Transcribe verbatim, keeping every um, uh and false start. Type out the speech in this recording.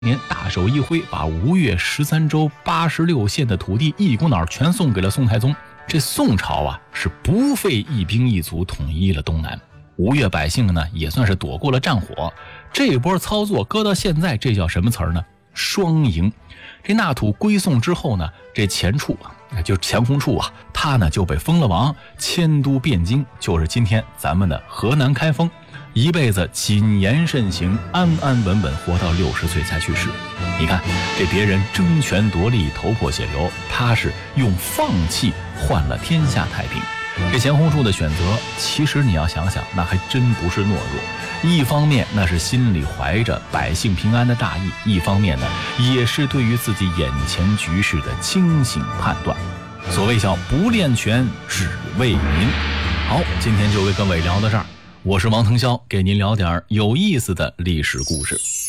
年大手一挥，把吴越十三州八十六县的土地一股脑全送给了宋太宗。这宋朝啊，是不费一兵一卒统一了东南。吴越百姓呢，也算是躲过了战火。这波操作搁到现在，这叫什么词儿呢？双赢。这纳土归宋之后呢，这钱处啊，就是钱弘处啊，他呢就被封了王，迁都汴京，就是今天咱们的河南开封。一辈子谨言慎行，安安稳稳活到六十岁才去世。你看，这别人争权夺利，头破血流，他是用放弃换了天下太平。这钱弘处的选择，其实你要想想，那还真不是懦弱。一方面那是心里怀着百姓平安的大义，一方面呢也是对于自己眼前局势的清醒判断。所谓叫不练权，只为民。好，今天就为各位聊到这儿。我是王腾霄，给您聊点有意思的历史故事。